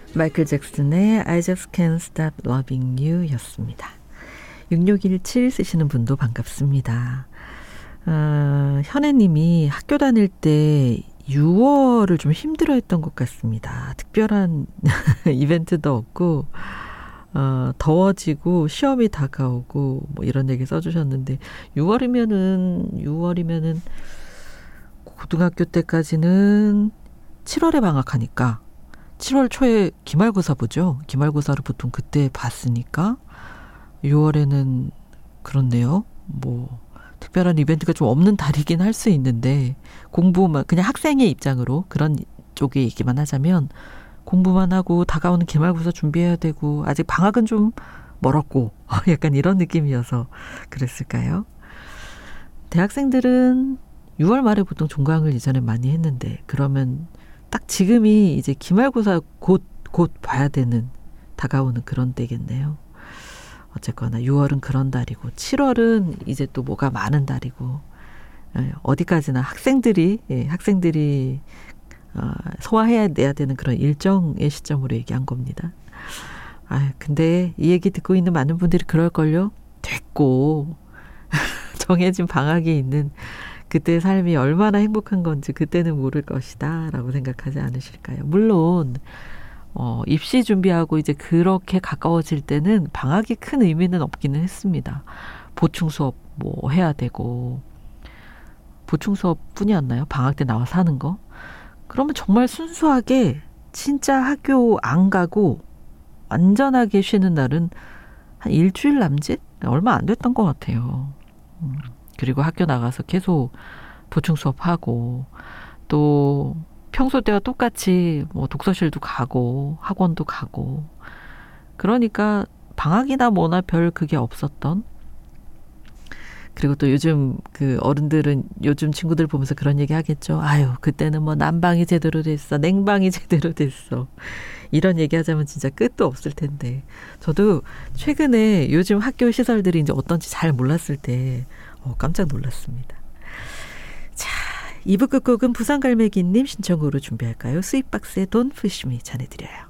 마이클 잭슨의 I just can't stop loving you 였습니다. 6617 쓰시는 분도 반갑습니다. 현애님이 학교 다닐 때 6월을 좀 힘들어했던 것 같습니다. 특별한 이벤트도 없고 더워지고 시험이 다가오고 뭐 이런 얘기 써주셨는데 6월이면은 고등학교 때까지는 7월에 방학하니까 7월 초에 기말고사 보죠. 기말고사를 보통 그때 봤으니까 6월에는 그렇네요. 뭐 특별한 이벤트가 좀 없는 달이긴 할 수 있는데 공부만 그냥 학생의 입장으로 그런 쪽의 얘기만 하자면 공부만 하고 다가오는 기말고사 준비해야 되고 아직 방학은 좀 멀었고 약간 이런 느낌이어서 그랬을까요? 대학생들은 6월 말에 보통 종강을 이전에 많이 했는데 그러면 딱 지금이 이제 기말고사 곧 봐야 되는 다가오는 그런 때겠네요. 어쨌거나 6월은 그런 달이고 7월은 이제 또 뭐가 많은 달이고 어디까지나 학생들이 소화해야 내야 되는 그런 일정의 시점으로 얘기한 겁니다. 근데 이 얘기 듣고 있는 많은 분들이 그럴걸요. 됐고 정해진 방학이 있는 그때의 삶이 얼마나 행복한 건지 그때는 모를 것이다 라고 생각하지 않으실까요? 물론 입시 준비하고 이제 그렇게 가까워질 때는 방학이 큰 의미는 없기는 했습니다. 보충 수업 뭐 해야 되고 보충 수업뿐이었나요? 방학 때 나와서 하는 거? 그러면 정말 순수하게 진짜 학교 안 가고 완전하게 쉬는 날은 한 일주일 남짓? 얼마 안 됐던 것 같아요. 그리고 학교 나가서 계속 보충 수업하고 또 평소 때와 똑같이 뭐 독서실도 가고 학원도 가고 그러니까 방학이나 뭐나 별 그게 없었던 그리고 또 요즘 그 어른들은 요즘 친구들 보면서 그런 얘기 하겠죠. 아유 그때는 뭐 난방이 제대로 됐어 냉방이 제대로 됐어 이런 얘기하자면 진짜 끝도 없을 텐데 저도 최근에 요즘 학교 시설들이 이제 어떤지 잘 몰랐을 때 깜짝 놀랐습니다. 자, 2부 끝곡은 부산갈매기님 신청으로 준비할까요? 스윗박스의 Don't Push Me 전해드려요.